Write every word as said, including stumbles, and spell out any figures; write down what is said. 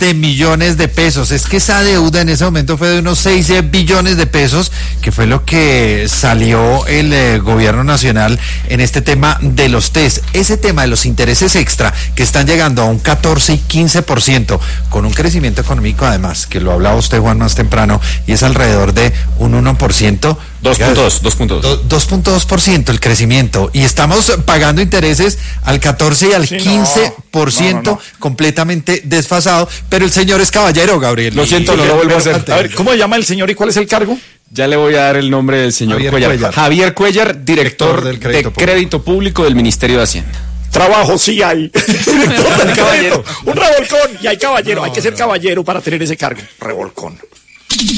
de millones de pesos. Es que esa deuda en ese momento fue de unos seis billones de pesos, que fue lo que salió el eh, gobierno nacional en este tema de los test. Ese tema de los intereses extra, que están llegando a un catorce y quince por ciento, con un crecimiento económico además, que lo hablaba usted, Juan, más temprano, y es alrededor de un uno por ciento. dos punto dos, dos punto dos. dos punto dos por ciento el crecimiento, y estamos pagando intereses al catorce y al sí, quince por ciento, no, no, no. completamente desfasado, pero el señor es caballero, Gabriel. Lo siento, no lo vuelvo a hacer. A ver, ¿cómo se llama el señor y cuál es el cargo? Ya le voy a dar el nombre del señor Javier Cuellar. Cuellar. Javier Cuellar, director, director del crédito de público. crédito público del Ministerio de Hacienda. Trabajo sí hay. Director del caballero. Un revolcón. Y hay caballero. No, hay que ser no. caballero para tener ese cargo. Revolcón.